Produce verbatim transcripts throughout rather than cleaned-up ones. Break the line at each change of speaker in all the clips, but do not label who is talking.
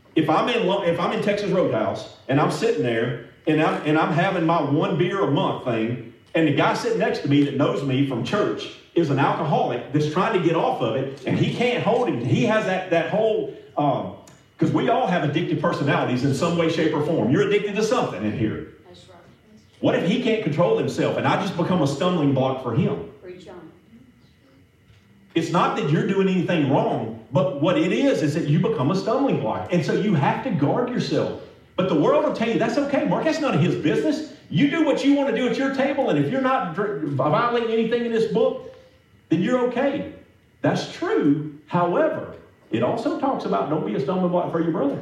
If I'm in if I'm in Texas Roadhouse and I'm sitting there and I'm, and I'm having my one beer a month thing, and the guy sitting next to me that knows me from church is an alcoholic that's trying to get off of it, and he can't hold him. He has that that whole, because um, we all have addictive personalities in some way, shape, or form. You're addicted to something in here.
That's right.
What if he can't control himself, and I just become a stumbling block for him?
Preach on.
It's not that you're doing anything wrong, but what it is is that you become a stumbling block. And so you have to guard yourself. But the world will tell you, that's okay, Mark, that's none of his business. You do what you want to do at your table, and if you're not violating anything in this book, then you're okay. That's true. However, it also talks about don't be a stumbling block for your brother.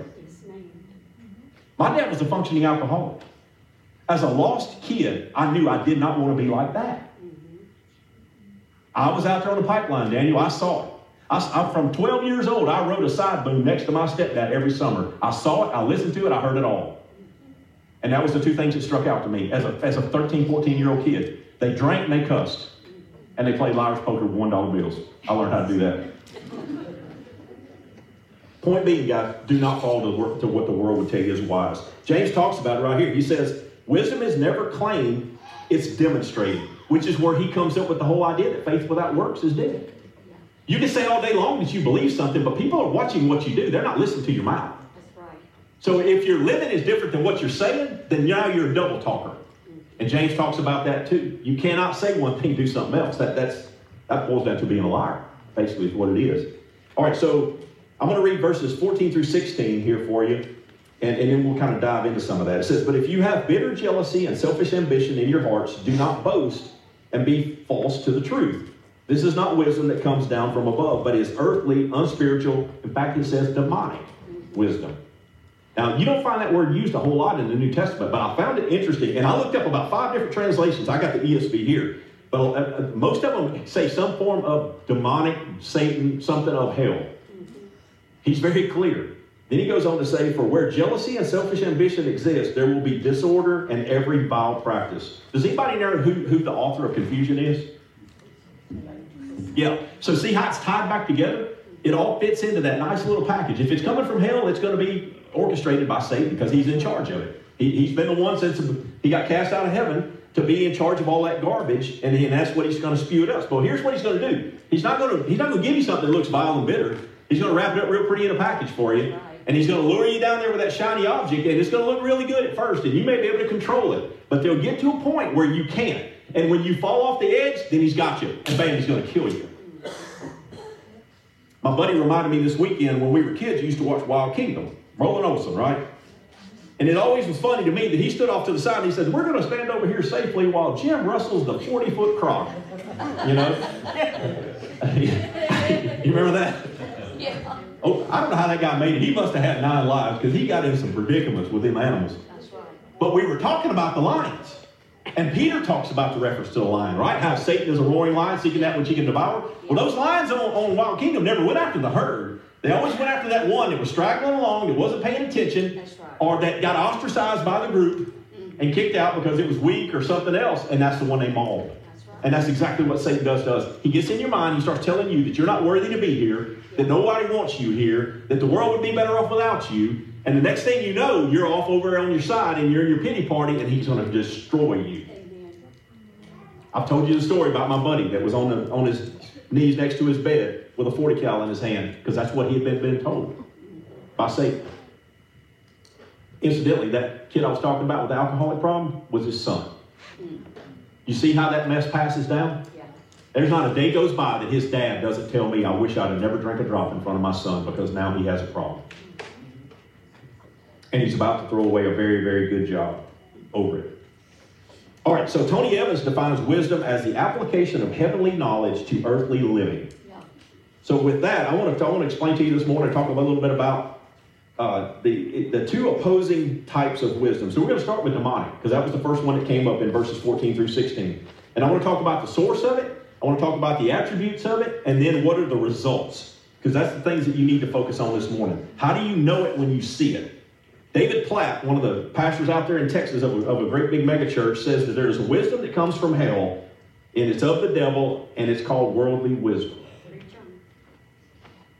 My dad was a functioning alcoholic. As a lost kid, I knew I did not want to be like that. I was out there on the pipeline, Daniel. I saw it. I, I'm from twelve years old. I rode a side boom next to my stepdad every summer. I saw it. I listened to it. I heard it all. And that was the two things that struck out to me as a, as a thirteen, fourteen-year-old kid. They drank and they cussed. And they played liar's poker with one dollar bills. I learned how to do that. Point being, guys, do not fall to, to what the world would tell you is wise. James talks about it right here. He says, wisdom is never claimed, it's demonstrated, which is where he comes up with the whole idea that faith without works is dead. You can say all day long that you believe something, but people are watching what you do. They're not listening to your mouth.
That's right.
So if your living is different than what you're saying, then now you're a double talker. And James talks about that too. You cannot say one thing, do something else. That, that's, that boils down to being a liar, basically is what it is. All right, so I'm going to read verses fourteen through sixteen here for you, and, and then we'll kind of dive into some of that. It says, but if you have bitter jealousy and selfish ambition in your hearts, do not boast and be false to the truth. This is not wisdom that comes down from above, but is earthly, unspiritual. In fact, it says demonic wisdom. Now, you don't find that word used a whole lot in the New Testament, but I found it interesting. And I looked up about five different translations. I got the E S V here. But uh, most of them say some form of demonic, Satan, something of hell. He's very clear. Then he goes on to say, for where jealousy and selfish ambition exist, there will be disorder and every vile practice. Does anybody know who, who the author of confusion is? Yeah. So see how it's tied back together? It all fits into that nice little package. If it's coming from hell, it's going to be orchestrated by Satan because he's in charge of it. He, he's been the one since he got cast out of heaven to be in charge of all that garbage, and, he, and that's what he's going to spew at us. But here's what he's going to do. He's not going to he's not going to give you something that looks vile and bitter. He's going to wrap it up real pretty in a package for you, and he's going to lure you down there with that shiny object, and it's going to look really good at first, and you may be able to control it. But they'll get to a point where you can't. And when you fall off the edge, then he's got you, and bam, he's going to kill you. My buddy reminded me this weekend when we were kids, we used to watch Wild Kingdom. Roland Olsen, right? And it always was funny to me that he stood off to the side and he said, we're going to stand over here safely while Jim wrestles the forty-foot croc. You know? You remember that?
Yeah.
Oh, I don't know how that guy made it. He must have had nine lives because he got in some predicaments with them animals.
That's right.
But we were talking about the lions. And Peter talks about the reference to the lion, right? How Satan is a roaring lion seeking that which he can devour. Well, those lions on, on Wild Kingdom never went after the herd. They always went after that one that was straggling along, that wasn't paying attention,
That's right.
or that got ostracized by the group and kicked out because it was weak or something else, and that's the one they mauled.
That's right.
And that's exactly what Satan does to us. He gets in your mind, he starts telling you that you're not worthy to be here, that nobody wants you here, that the world would be better off without you, and the next thing you know, you're off over there on your side and you're in your pity party, and he's going to destroy you. I've told you the story about my buddy that was on the, on his knees next to his bed with a forty cal in his hand because that's what he had been, been told by Satan. Incidentally, that kid I was talking about with the alcoholic problem was his son. You see how that mess passes down?
Yeah.
There's not a day goes by that his dad doesn't tell me, I wish I'd have never drank a drop in front of my son because now he has a problem. And he's about to throw away a very, very good job over it. All right, so Tony Evans defines wisdom as the application of heavenly knowledge to earthly living.
Yeah.
So with that, I want to I want to explain to you this morning, talk a little bit about uh, the the two opposing types of wisdom. So we're going to start with demonic, because that was the first one that came up in verses fourteen through sixteen. And I want to talk about the source of it. I want to talk about the attributes of it, and then what are the results? Because that's the things that you need to focus on this morning. How do you know it when you see it? David Platt, one of the pastors out there in Texas of a, of a great big mega church, says that there is a wisdom that comes from hell, and it's of the devil, and it's called worldly wisdom.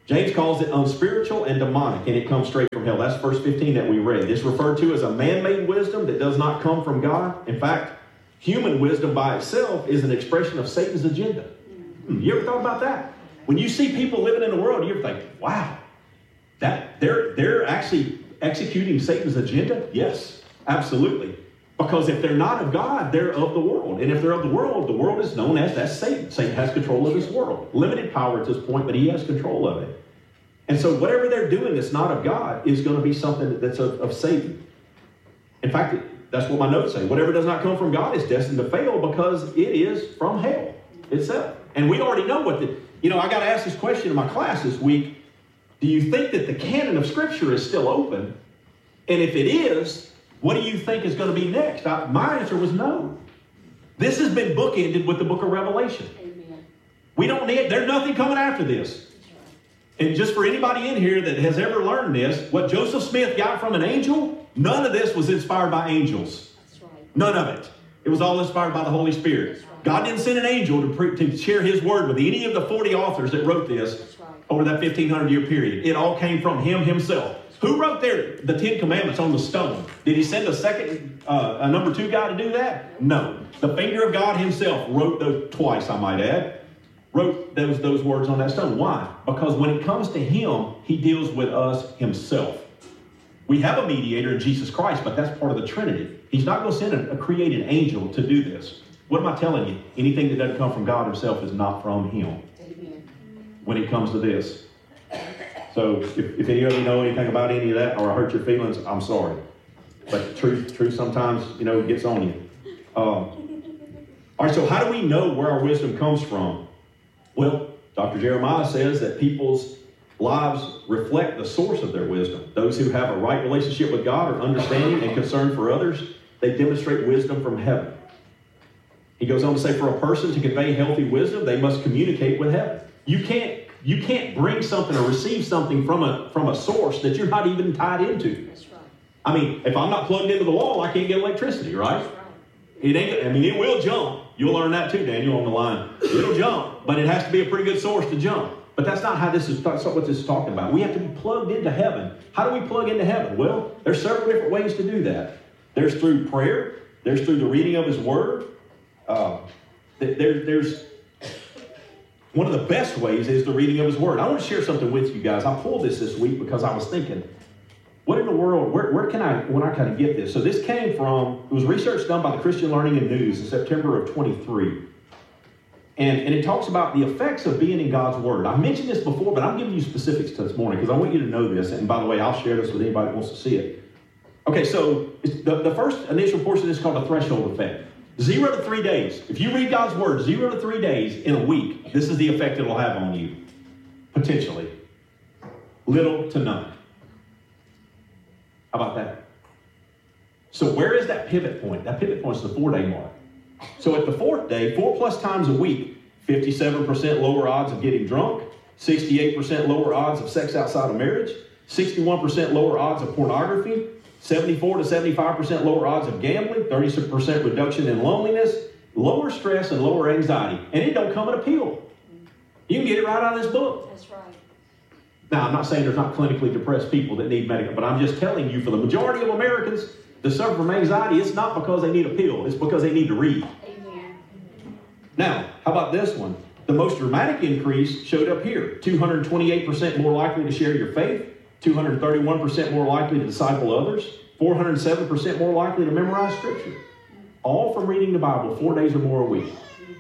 James calls it unspiritual and demonic, and it comes straight from hell. That's verse fifteen that we read. It's referred to as a man-made wisdom that does not come from God. In fact, human wisdom by itself is an expression of Satan's agenda. Hmm, you ever thought about that? When you see people living in the world, you ever think, wow, that they're they're actually executing Satan's agenda? Yes, absolutely. Because if they're not of God, they're of the world. And if they're of the world, the world is known as that's Satan. Satan has control of this world. Limited power at this point, but he has control of it. And so whatever they're doing that's not of God is going to be something that's of, of Satan. In fact, that's what my notes say. Whatever does not come from God is destined to fail because it is from hell itself. And we already know what the, you know, I got to ask this question in my class this week. Do you think that the canon of Scripture is still open? And if it is, what do you think is going to be next? I, my answer was no. This has been bookended with the book of Revelation. Amen. We don't need, there's nothing coming after this. And just for anybody in here that has ever learned this, what Joseph Smith got from an angel, none of this was inspired by angels. That's right. None of it. It was all inspired by the Holy Spirit. Right. God didn't send an angel to, pre- to share his word with any of the forty authors that wrote this right. over that fifteen hundred year period. It all came from him himself. Who wrote their, the Ten Commandments on the stone? Did he send a second, uh, a number two guy to do that? No. The finger of God himself wrote those twice, I might add. Wrote those, those words on that stone. Why? Because when it comes to him, he deals with us himself. We have a mediator in Jesus Christ, but that's part of the Trinity. He's not going to send a, a created angel to do this. What am I telling you? Anything that doesn't come from God himself is not from him. Amen. When it comes to this. So if, if any of you know anything about any of that or I hurt your feelings, I'm sorry. But truth, truth sometimes, you know, gets on you. Um, all right, so how do we know where our wisdom comes from? Well, Doctor Jeremiah says that people's lives reflect the source of their wisdom. Those who have a right relationship with God or understanding and concern for others, they demonstrate wisdom from heaven. He goes on to say, for a person to convey healthy wisdom, they must communicate with heaven. You can't You can't bring something or receive something from a from a source that you're not even tied into. That's right. I mean, if I'm not plugged into the wall, I can't get electricity, right? That's right. It ain't. I mean, it will jump. You'll learn that too, Daniel, on the line. It'll jump, but it has to be a pretty good source to jump. But that's not how this is. That's not what this is talking about. We have to be plugged into heaven. How do we plug into heaven? Well, there's several different ways to do that. There's through prayer. There's through the reading of His Word. Uh, there, there's one of the best ways is the reading of His Word. I want to share something with you guys. I pulled this this week because I was thinking, what in the world, where, where can I, when I kind of get this? So this came from, it was research done by the Christian Learning and News in September of twenty-three. And, and it talks about the effects of being in God's Word. I've mentioned this before, but I'm giving you specifics to this morning because I want you to know this. And by the way, I'll share this with anybody that wants to see it. Okay, so the, the first initial portion is called the threshold effect. Zero to three days. If you read God's Word, zero to three days in a week, this is the effect it'll have on you. Potentially. Little to none. How about that? So where is that pivot point? That pivot point is the four-day mark. So at the fourth day, four plus times a week, fifty-seven percent lower odds of getting drunk, sixty-eight percent lower odds of sex outside of marriage, sixty-one percent lower odds of pornography, seventy-four to seventy-five percent lower odds of gambling, thirty percent reduction in loneliness, lower stress, and lower anxiety. And it don't come in a pill. You can get it right out of this book.
That's right.
Now, I'm not saying there's not clinically depressed people that need medical, but I'm just telling you, for the majority of Americans that suffer from anxiety, it's not because they need a pill. It's because they need to read.
Amen.
Now, how about this one? The most dramatic increase showed up here. two hundred twenty-eight percent more likely to share your faith, two hundred thirty-one percent more likely to disciple others, four hundred seven percent more likely to memorize Scripture. All from reading the Bible four days or more a week.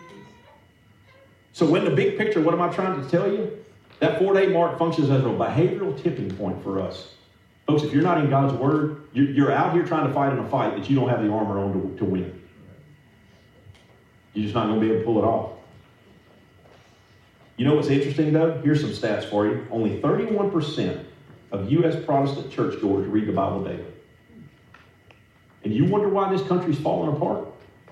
So when the big picture, what am I trying to tell you? That four-day mark functions as a behavioral tipping point for us. Folks, if you're not in God's Word, you're out here trying to fight in a fight that you don't have the armor on to, to win. You're just not going to be able to pull it off. You know what's interesting, though? Here's some stats for you. Only thirty-one percent of U S Protestant churchgoers read the Bible daily. And you wonder why this country's falling apart?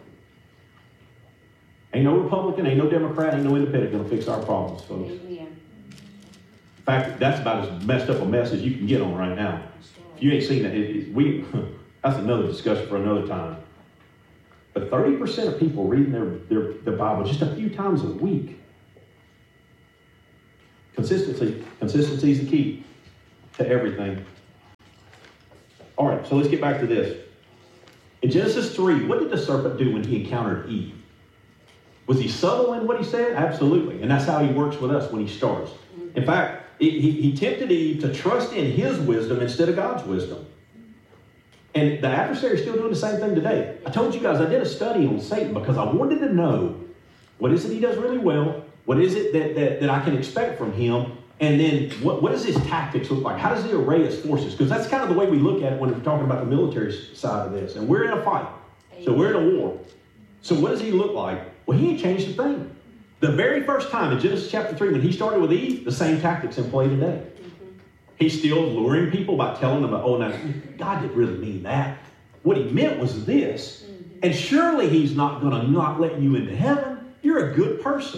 Ain't no Republican, ain't no Democrat, ain't no independent going to fix our problems, folks.
Amen.
In fact, that's about as messed up a mess as you can get on right now. If you ain't seen that, it, it, we, that's another discussion for another time. But thirty percent of people reading their, their, their Bible just a few times a week. Consistency. Consistency is the key to everything. All right, so let's get back to this. In Genesis three, what did the serpent do when he encountered Eve? Was he subtle in what he said? Absolutely. And that's how he works with us when he starts. In fact, he, he tempted Eve to trust in his wisdom instead of God's wisdom. And the adversary is still doing the same thing today. I told you guys I did a study on Satan because I wanted to know what is it he does really well, what is it that, that, that I can expect from him, and then what, what does his tactics look like? How does he array his forces? Because that's kind of the way we look at it when we're talking about the military side of this. And we're in a fight. So we're in a war. So what does he look like? Well, he ain't changed a thing. The very first time in Genesis chapter three, when he started with Eve, the same tactics in play today. Mm-hmm. He's still luring people by telling them, oh, now, God didn't really mean that. What he meant was this. Mm-hmm. And surely he's not going to not let you into heaven. You're a good person.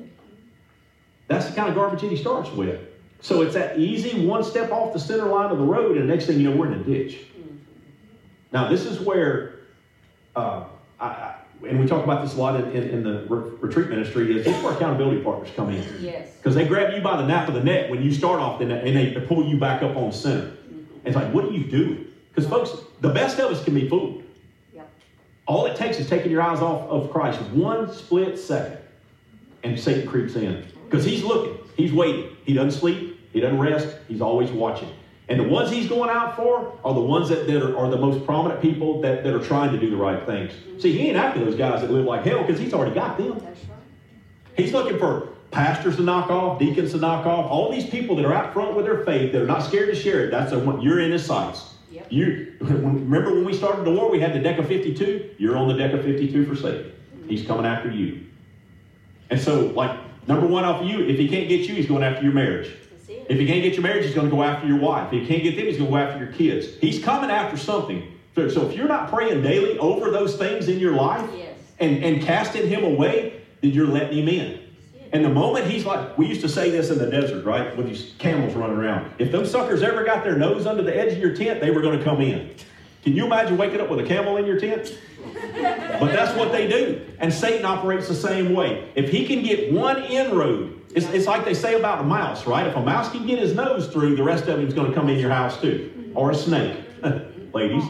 That's the kind of garbage that he starts with. So it's that easy one step off the center line of the road, and the next thing you know, we're in a ditch. Mm-hmm. Now, this is where, uh, I, I, and we talk about this a lot in, in, in the re- retreat ministry, is this is where accountability partners come in.
Yes.
Because they grab you by the nape of the neck when you start off, and they pull you back up on center. Mm-hmm. It's like, what are you doing? Because, folks, the best of us can be fooled. Yep. All it takes is taking your eyes off of Christ one split second, and Satan creeps in. Because he's looking. He's waiting. He doesn't sleep. He doesn't rest. He's always watching. And the ones he's going out for are the ones that, that are, are the most prominent people that, that are trying to do the right things. Mm-hmm. See, he ain't after those guys that live like hell because he's already got them.
That's right.
He's looking for pastors to knock off, deacons to knock off, all these people that are out front with their faith that are not scared to share it. That's the one. You're in his sights. Yep. You remember when we started the war, we had the deck of fifty-two? You're on the deck of fifty-two for Satan. Mm-hmm. He's coming after you. And so, like, number one off of you, if he can't get you, he's going after your marriage. If he can't get your marriage, he's going to go after your wife. If he can't get them, he's going to go after your kids. He's coming after something. So, so if you're not praying daily over those things in your life yes. and, and casting him away, then you're letting him in. Yes. And the moment he's like, we used to say this in the desert, right, with these camels running around. If those suckers ever got their nose under the edge of your tent, they were going to come in. Can you imagine waking up with a camel in your tent? But that's what they do. And Satan operates the same way. If he can get one inroad, it's, it's like they say about a mouse, right? If a mouse can get his nose through, the rest of him's going to come in your house too. Or a snake, ladies.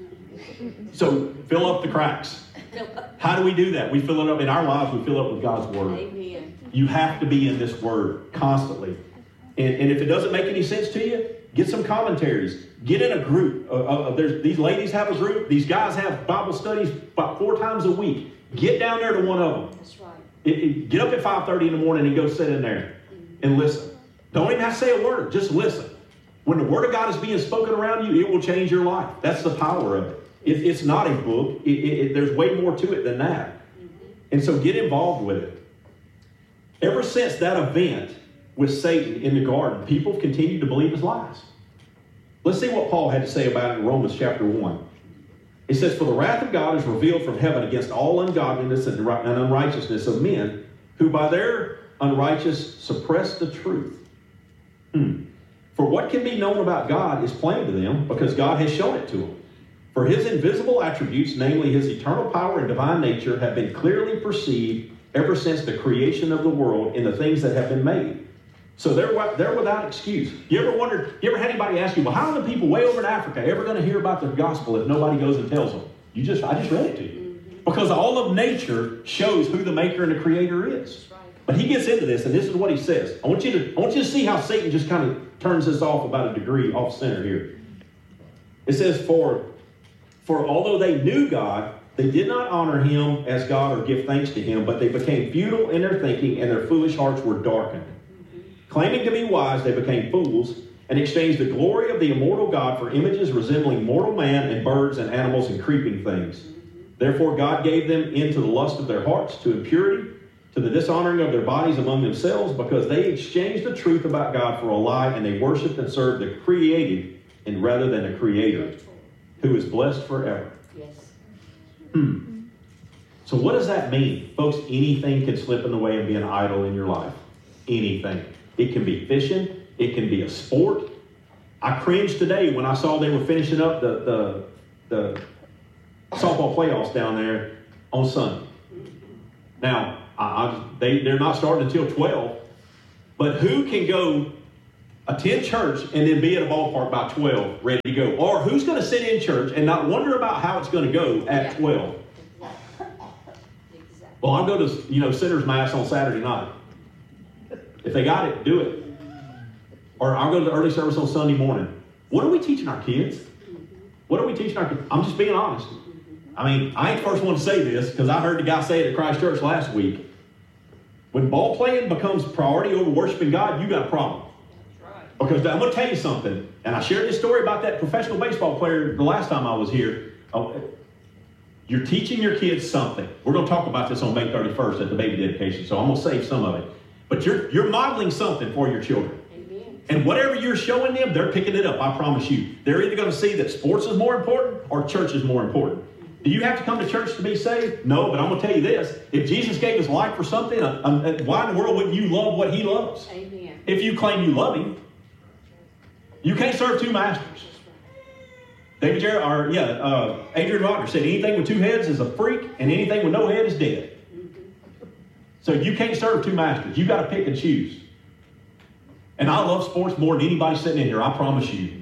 So fill up the cracks. How do we do that? We fill it up in our lives. We fill it up with God's Word.
Amen.
You have to be in this Word constantly. And, and if it doesn't make any sense to you, get some commentaries. Get in a group. Uh, uh, there's, these ladies have a group. These guys have Bible studies about four times a week. Get down there to one of them.
That's right.
It, it, get up at five thirty in the morning and go sit in there and listen. Don't even have to say a word. Just listen. When the Word of God is being spoken around you, it will change your life. That's the power of it. it it's not a book. It, it, it, there's way more to it than that. And so get involved with it. Ever since that event with Satan in the garden, people have continued to believe his lies. Let's see what Paul had to say about it in Romans chapter one. It says, for the wrath of God is revealed from heaven against all ungodliness and unrighteousness of men, who by their unrighteous suppress the truth. Hmm. For what can be known about God is plain to them, because God has shown it to them. For his invisible attributes, namely his eternal power and divine nature, have been clearly perceived ever since the creation of the world in the things that have been made. So they're, they're without excuse. You ever wondered, you ever had anybody ask you, well, how are the people way over in Africa ever going to hear about the gospel if nobody goes and tells them? You just, I just read it to you. Because all of nature shows who the maker and the creator is. But he gets into this, and this is what he says. I want you to, I want you to see how Satan just kind of turns this off about a degree off center here. It says, for, for although they knew God, they did not honor him as God or give thanks to him, but they became futile in their thinking, and their foolish hearts were darkened. Claiming to be wise, they became fools and exchanged the glory of the immortal God for images resembling mortal man and birds and animals and creeping things. Therefore God gave them into the lust of their hearts, to impurity, to the dishonoring of their bodies among themselves, because they exchanged the truth about God for a lie, and they worshipped and served the created and rather than the Creator, who is blessed forever.
Yes.
Hmm. So what does that mean? Folks, anything can slip in the way of being idle in your life. Anything. It can be fishing. It can be a sport. I cringed today when I saw they were finishing up the, the, the softball playoffs down there on Sunday. Now, I, I, they, they're not starting until twelve. But who can go attend church and then be at a ballpark by twelve, ready to go? Or who's going to sit in church and not wonder about how it's going to go at
Yeah.
twelve?
Exactly.
Well, I'll go to, you know, Sinner's Mass on Saturday night. If they got it, do it. Or I'll go to the early service on Sunday morning. What are we teaching our kids? What are we teaching our kids? I'm just being honest. I mean, I ain't the first one to say this because I heard the guy say it at Christ Church last week. When ball playing becomes priority over worshiping God, you got a problem.
That's right.
Because I'm going to tell you something, and I shared this story about that professional baseball player the last time I was here. Oh, you're teaching your kids something. We're going to talk about this on May thirty-first at the baby dedication, so I'm going to save some of it. But you're you're modeling something for your children.
Amen.
And whatever you're showing them, they're picking it up, I promise you. They're either going to see that sports is more important or church is more important. Do you have to come to church to be saved? No, but I'm going to tell you this. If Jesus gave his life for something, uh, uh, why in the world wouldn't you love what he loves?
Amen.
If you claim you love him. You can't serve two masters. David Jarrett, or yeah, uh, Adrian Rogers said anything with two heads is a freak and anything with no head is dead. So you can't serve two masters. You got to pick and choose. And I love sports more than anybody sitting in here, I promise you.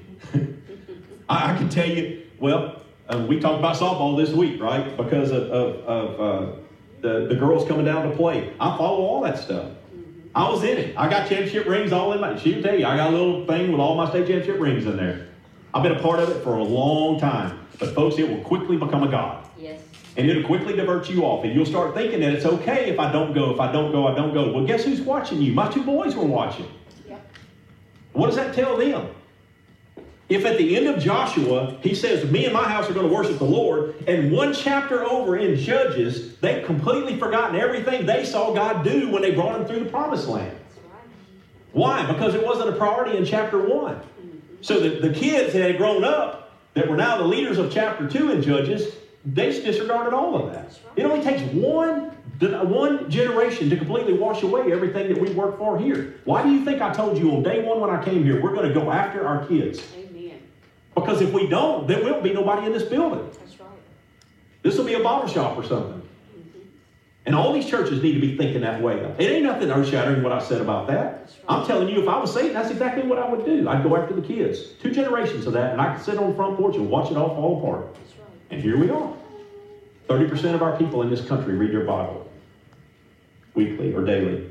I, I can tell you, well, uh, we talked about softball this week, right? Because of, of, of uh, the, the girls coming down to play. I follow all that stuff. I was in it. I got championship rings all in my, she would tell you, I got a little thing with all my state championship rings in there. I've been a part of it for a long time. But folks, it will quickly become a god.
Yes.
And it'll quickly divert you off. And you'll start thinking that it's okay if I don't go, if I don't go, I don't go. Well, guess who's watching you? My two boys were watching.
Yep.
What does that tell them? If at the end of Joshua, he says, me and my house are going to worship the Lord, and one chapter over in Judges, they've completely forgotten everything they saw God do when they brought him through the promised land.
That's right.
Why? Because it wasn't a priority in chapter one. So the, the kids that had grown up, that were now the leaders of chapter two in Judges, they disregarded all of that. It only takes one, one generation to completely wash away everything that we worked for here. Why do you think I told you on day one when I came here, we're going to go after our kids?
Amen.
Because if we don't, there will be nobody in this building.
That's right.
This will be a bottle shop or something. And all these churches need to be thinking that way. It ain't nothing earth-shattering what I said about that.
That's right.
I'm telling you, if I was Satan, that's exactly what I would do. I'd go after the kids. Two generations of that, and I could sit on the front porch and watch it all fall apart.
That's right.
And here we are. thirty percent of our people in this country read their Bible weekly or daily.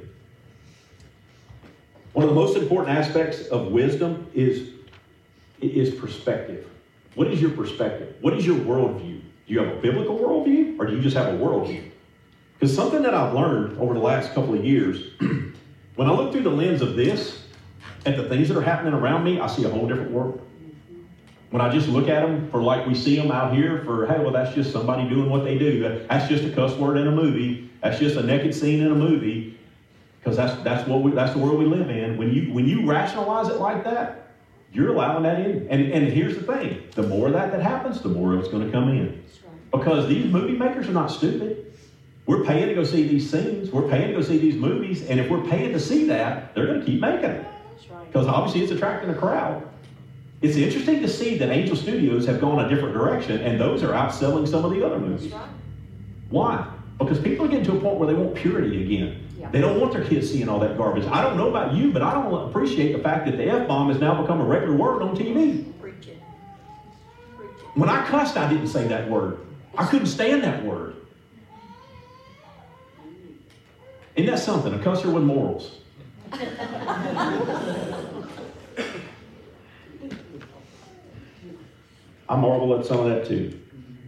One of the most important aspects of wisdom is, is perspective. What is your perspective? What is your worldview? Do you have a biblical worldview, or do you just have a worldview? Because something that I've learned over the last couple of years, when I look through the lens of this, at the things that are happening around me, I see a whole different world. When I just look at them for like we see them out here for, hey, well, that's just somebody doing what they do. That's just a cuss word in a movie. That's just a naked scene in a movie. Because that's that's what we, that's the world we live in. When you when you rationalize it like that, you're allowing that in. And and here's the thing: the more of that that happens, the more it's going to come in.
That's right.
Because these movie makers are not stupid. We're paying to go see these scenes. We're paying to go see these movies. And if we're paying to see that, they're going to keep making it.
That's right.
Because obviously it's attracting a crowd. It's interesting to see that Angel Studios have gone a different direction, and those are outselling some of the other movies.
That's right.
Why? Because people are getting to a point where they want purity again.
Yeah.
They don't want their kids seeing all that garbage. I don't know about you, but I don't appreciate the fact that the F-bomb has now become a regular word on T V.
Preach it. Preach it.
When I cussed, I didn't say that word. I couldn't stand that word. Isn't that something? A cusser with morals. I marvel at some of that too.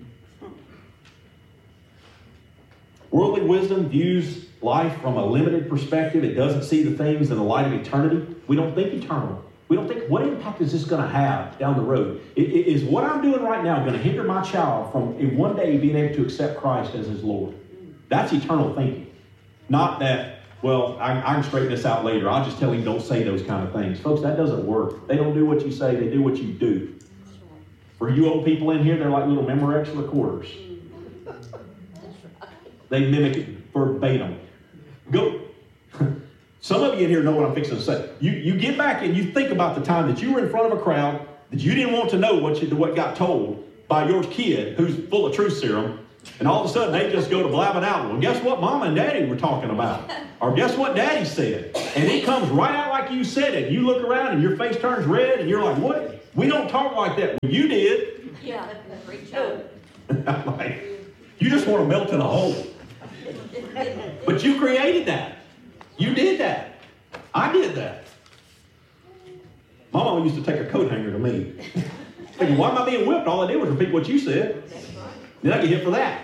Worldly wisdom views life from a limited perspective. It doesn't see the things in the light of eternity. We don't think eternal. We don't think, what impact is this going to have down the road? I- I- Is what I'm doing right now going to hinder my child from in one day being able to accept Christ as his Lord? That's eternal thinking. Not that, well, I, I can straighten this out later. I'll just tell him don't say those kind of things. Folks, that doesn't work. They don't do what you say. They do what you do.
That's right.
For you old people in here, they're like little Memorex recorders.
That's right.
They mimic it verbatim. Go. Some of you in here know what I'm fixing to say. You, you get back and you think about the time that you were in front of a crowd that you didn't want to know what, you, what got told by your kid who's full of truth serum. And all of a sudden, they just go to blabbing out. Well, guess what Mama and Daddy were talking about? Or guess what Daddy said? And it comes right out like you said it. You look around and your face turns red and you're like, what? We don't talk like that. Well, you did.
Yeah, preach on.
I'm like, you just want to melt in a hole. But you created that. You did that. I did that. My mama used to take a coat hanger to me. Thinking, why am I being whipped? All I did was repeat what you said. Then I get hit for that.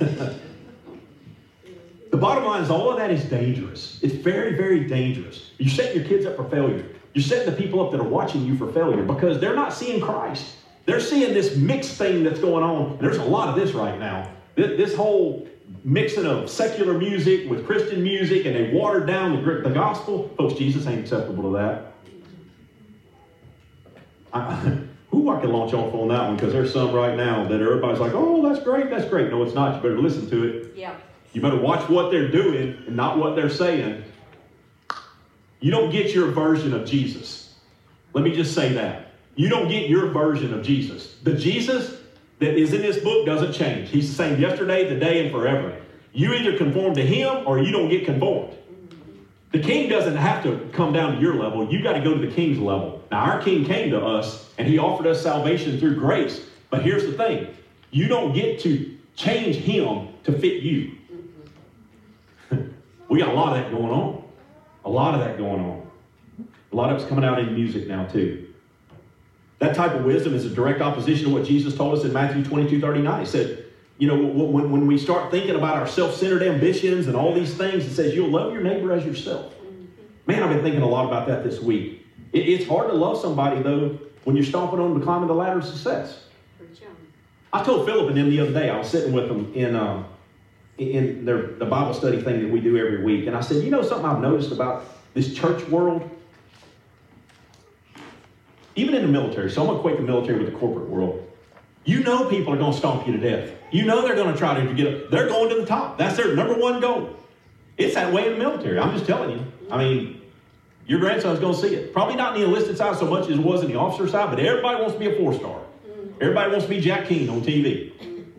The bottom line is all of that is dangerous. It's very, very dangerous. You set your kids up for failure. You're setting the people up that are watching you for failure because they're not seeing Christ. They're seeing this mixed thing that's going on. And there's a lot of this right now. This, this whole mixing of secular music with Christian music, and they watered down the, the gospel. Folks, Jesus ain't acceptable to that. I, Who I can launch off on that one because there's some right now that everybody's like, oh, that's great, that's great. No, it's not. You better listen to it.
Yeah.
You better watch what they're doing and not what they're saying. You don't get your version of Jesus. Let me just say that. You don't get your version of Jesus. The Jesus that is in this book doesn't change. He's the same yesterday, today, and forever. You either conform to him or you don't get conformed. The king doesn't have to come down to your level. You got to go to the king's level. Now, our king came to us, and he offered us salvation through grace. But here's the thing. You don't get to change him to fit you. We got a lot of that going on. A lot of that going on. A lot of it's coming out in music now, too. That type of wisdom is a direct opposition to what Jesus told us in Matthew twenty-two thirty-nine. He said, you know, when, when we start thinking about our self-centered ambitions and all these things, it says you'll love your neighbor as yourself. Man, I've been thinking a lot about that this week. It, it's hard to love somebody, though, when you're stomping on them to climbing the ladder of success. I told Philip and them the other day, I was sitting with them in um, in their, the Bible study thing that we do every week, and I said, you know something I've noticed about this church world? Even in the military, so I'm going to equate the military with the corporate world. You know people are going to stomp you to death. You know they're going to try to get up. They're going to the top. That's their number one goal. It's that way in the military. I'm just telling you. I mean, your grandson's going to see it. Probably not in the enlisted side so much as it was in the officer side, but everybody wants to be a four-star. Everybody wants to be Jack Keane on T V.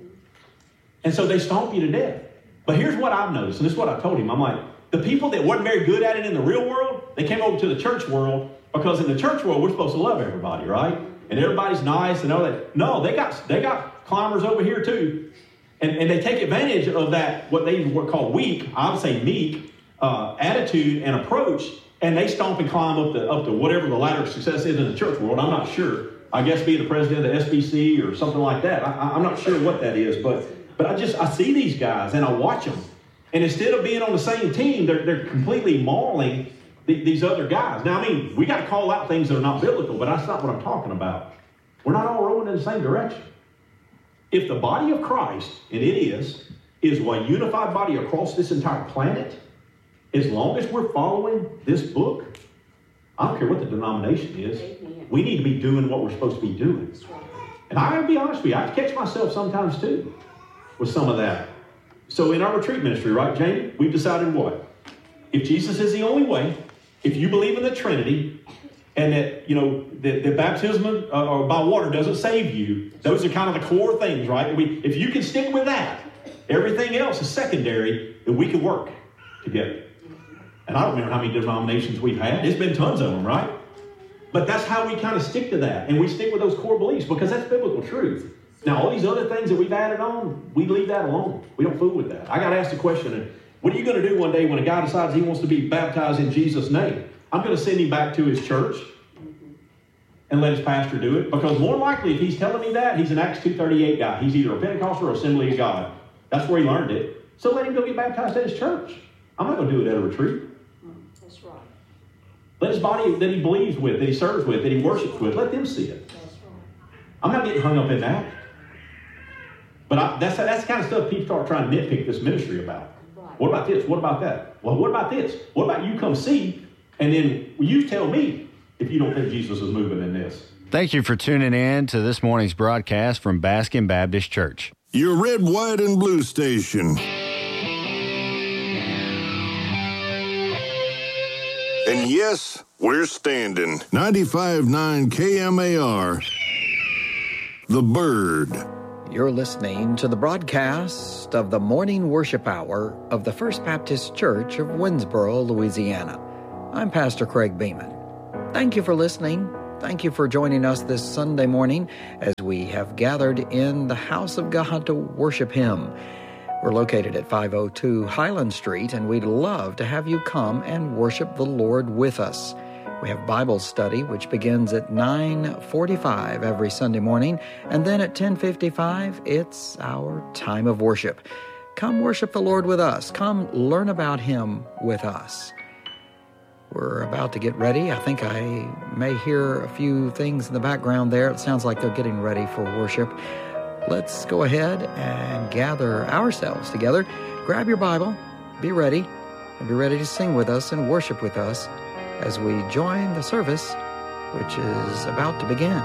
And so they stomp you to death. But here's what I've noticed, and this is what I told him. I'm like, the people that weren't very good at it in the real world, they came over to the church world because in the church world, we're supposed to love everybody, right? And everybody's nice and all that. No, they got they got climbers over here too. And, and they take advantage of that, what they would call weak, I would say meek, uh, attitude and approach, and they stomp and climb up to, up to whatever the ladder of success is in the church world. I'm not sure. I guess being the president of the S B C or something like that. I, I'm not sure what that is, but but I just, I see these guys and I watch them. And instead of being on the same team, they're, they're completely mauling the, these other guys. Now, I mean, we got to call out things that are not biblical, but that's not what I'm talking about. We're not all rowing in the same direction. If the body of Christ, and it is, is one unified body across this entire planet, as long as we're following this book, I don't care what the denomination is, Amen. We need to be doing what we're supposed to be doing. Right. And I gotta be honest with you, I catch myself sometimes too with some of that. So in our retreat ministry, right, Jamie, we've decided what? If Jesus is the only way, if you believe in the Trinity, and that, you know, the, the baptism of, uh, or by water doesn't save you, those are kind of the core things, right? We, if you can stick with that, everything else is secondary, then we can work together. And I don't remember how many denominations we've had. It's been tons of them, right? But that's how we kind of stick to that. And we stick with those core beliefs because that's biblical truth. Now, all these other things that we've added on, we leave that alone. We don't fool with that. I got asked a question, what are you going to do one day when a guy decides he wants to be baptized in Jesus' name? I'm going to send him back to his church and let his pastor do it. Because more likely, if he's telling me that, he's an Acts two thirty-eight guy. He's either a Pentecostal or Assembly of God. That's where he learned it. So let him go get baptized at his church. I'm not going to do it at a retreat.
That's right.
Let his body that he believes with, that he serves with, that he worships with, let them see it.
That's right.
I'm not getting hung up in that. But I, that's, that's the kind of stuff people start trying to nitpick this ministry about. Right. What about this? What about that? Well, what about this? What about you come see, and then you tell me if you don't think Jesus is moving in this.
Thank you for tuning in to this morning's broadcast from Baskin Baptist Church.
Your red, white, and blue station. And yes, we're standing. ninety-five point nine K M A R. The Bird.
You're listening to the broadcast of the morning worship hour of the First Baptist Church of Winsboro, Louisiana. I'm Pastor Craig Beeman. Thank you for listening. Thank you for joining us this Sunday morning as we have gathered in the house of God to worship Him. We're located at five oh two Highland Street, and we'd love to have you come and worship the Lord with us. We have Bible study, which begins at nine forty-five every Sunday morning, and then at ten fifty-five, it's our time of worship. Come worship the Lord with us. Come learn about Him with us. We're about to get ready. I think I may hear a few things in the background there. It sounds like they're getting ready for worship. Let's go ahead and gather ourselves together. Grab your Bible, be ready, and be ready to sing with us and worship with us as we join the service, which is about to begin.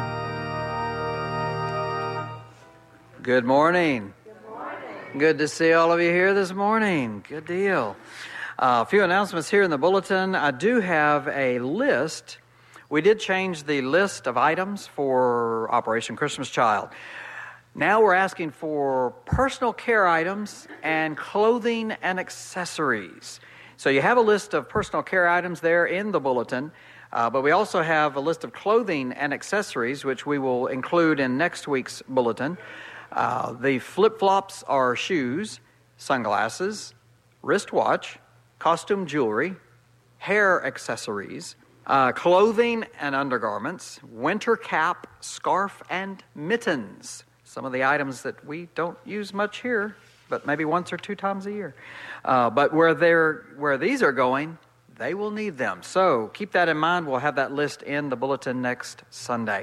Good morning.
Good morning.
Good to see all of you here this morning. Good deal. Uh, a few announcements here in the bulletin. I do have a list. We did change the list of items for Operation Christmas Child. Now we're asking for personal care items and clothing and accessories. So you have a list of personal care items there in the bulletin, uh, but we also have a list of clothing and accessories, which we will include in next week's bulletin. Uh, the flip-flops are shoes, sunglasses, wristwatch, costume jewelry, hair accessories, uh, clothing and undergarments, winter cap, scarf, and mittens. Some of the items that we don't use much here, but maybe once or two times a year. Uh, but where they're where these are going, they will need them. So keep that in mind. We'll have that list in the bulletin next Sunday.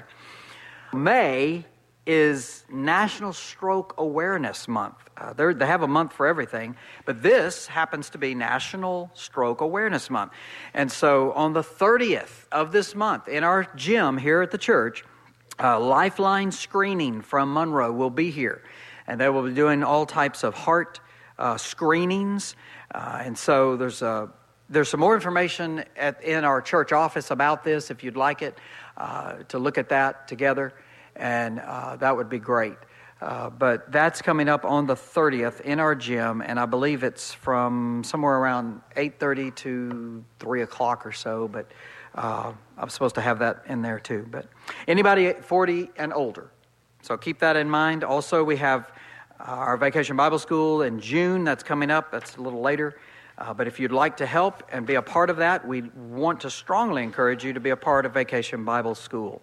May is National Stroke Awareness Month. Uh, they have a month for everything, but this happens to be National Stroke Awareness Month. And so on the thirtieth of this month, in our gym here at the church, uh, Lifeline Screening from Monroe will be here. And they will be doing all types of heart uh, screenings. Uh, and so there's a, there's some more information at, in our church office about this, if you'd like it, uh, to look at that together. And uh, that would be great. Uh, but that's coming up on the thirtieth in our gym. And I believe it's from somewhere around eight thirty to three o'clock or so. But uh, I'm supposed to have that in there too. But anybody forty and older. So keep that in mind. Also, we have uh, our Vacation Bible School in June. That's coming up. That's a little later. Uh, but if you'd like to help and be a part of that, we want to strongly encourage you to be a part of Vacation Bible School.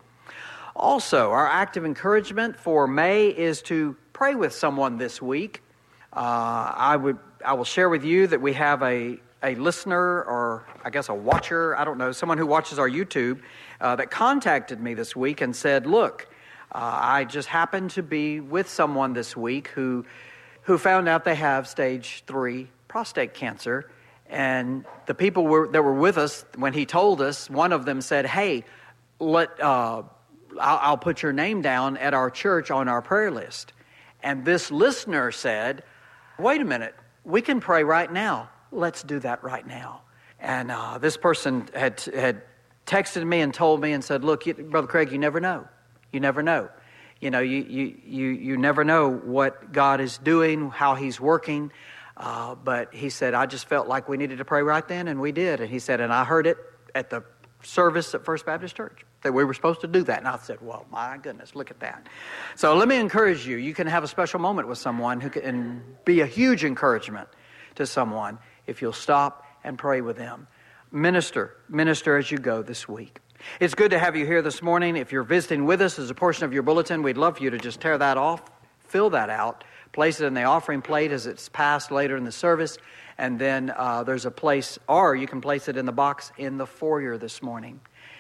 Also, our active encouragement for May is to pray with someone this week. Uh, I would, I will share with you that we have a, a listener, or I guess a watcher, I don't know, someone who watches our YouTube, uh, that contacted me this week and said, look, Uh, I just happened to be with someone this week who who found out they have stage three prostate cancer. And the people were, that were with us when he told us, one of them said, hey, let uh, I'll, I'll put your name down at our church on our prayer list. And this listener said, wait a minute, we can pray right now. Let's do that right now. And uh, this person had had texted me and told me and said, look, you, Brother Craig, you never know. You never know. You know, you you you, you never know what God is doing, how He's working. Uh, but he said, I just felt like we needed to pray right then, and we did. And he said, and I heard it at the service at First Baptist Church, that we were supposed to do that. And I said, well, my goodness, look at that. So let me encourage you. You can have a special moment with someone who can be a huge encouragement to someone if you'll stop and pray with them. Minister, minister as you go this week. It's good to have you here this morning. If you're visiting with us as a portion of your bulletin, we'd love for you to just tear that off, fill that out, place it in the offering plate as it's passed later in the service, and then uh, there's a place, or you can place it in the box in the foyer this morning.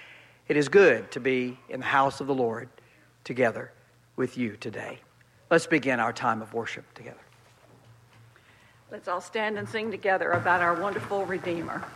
It is good to be in the house of the Lord together with you today. Let's begin our time of worship together.
Let's all stand and sing together about our wonderful Redeemer.